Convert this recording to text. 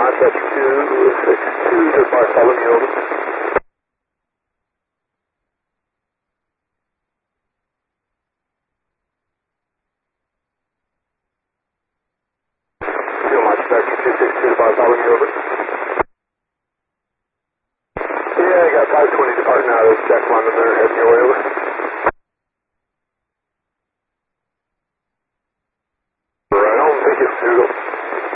That's 262 to Bartholomew, over. Too much, Vector 262 to Bartholomew, over. Yeah, I got 520 departing out of Jack London there, heading your way, over.